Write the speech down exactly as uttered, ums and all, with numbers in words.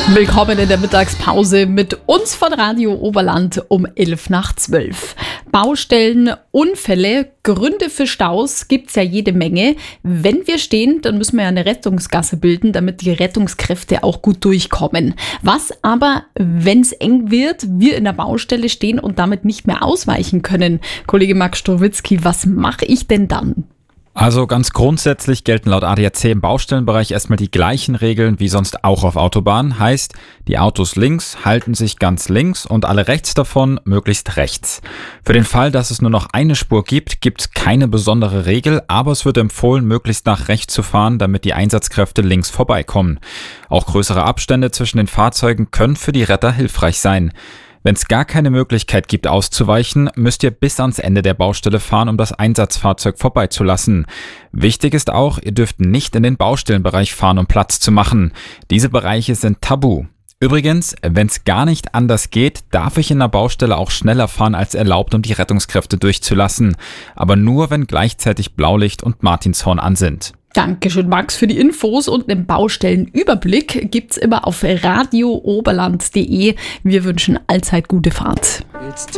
Willkommen in der Mittagspause mit uns von Radio Oberland um elf nach zwölf. Baustellen, Unfälle, Gründe für Staus gibt's ja jede Menge. Wenn wir stehen, dann müssen wir ja eine Rettungsgasse bilden, damit die Rettungskräfte auch gut durchkommen. Was aber, wenn's eng wird, wir in der Baustelle stehen und damit nicht mehr ausweichen können? Kollege Max Strowitzki, was mache ich denn dann? Also ganz grundsätzlich gelten laut A D A C im Baustellenbereich erstmal die gleichen Regeln wie sonst auch auf Autobahnen. Heißt, die Autos links halten sich ganz links und alle rechts davon möglichst rechts. Für den Fall, dass es nur noch eine Spur gibt, gibt es keine besondere Regel, aber es wird empfohlen, möglichst nach rechts zu fahren, damit die Einsatzkräfte links vorbeikommen. Auch größere Abstände zwischen den Fahrzeugen können für die Retter hilfreich sein. Wenn es gar keine Möglichkeit gibt auszuweichen, müsst ihr bis ans Ende der Baustelle fahren, um das Einsatzfahrzeug vorbeizulassen. Wichtig ist auch, ihr dürft nicht in den Baustellenbereich fahren, um Platz zu machen. Diese Bereiche sind tabu. Übrigens, wenn es gar nicht anders geht, darf ich in der Baustelle auch schneller fahren als erlaubt, um die Rettungskräfte durchzulassen. Aber nur, wenn gleichzeitig Blaulicht und Martinshorn an sind. Dankeschön, Max, für die Infos und einen Baustellenüberblick gibt's immer auf radio oberland punkt de. Wir wünschen allzeit gute Fahrt.